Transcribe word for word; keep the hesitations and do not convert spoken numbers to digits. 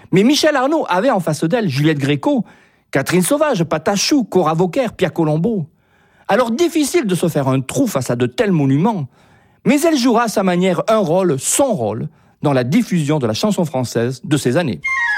Mais Michel Arnaud avait en face d'elle Juliette Gréco, Catherine Sauvage, Patachou, Cora Vauquer, Pierre Colombo. Alors difficile de se faire un trou face à de tels monuments, mais elle jouera à sa manière un rôle, son rôle, dans la diffusion de la chanson française de ces années.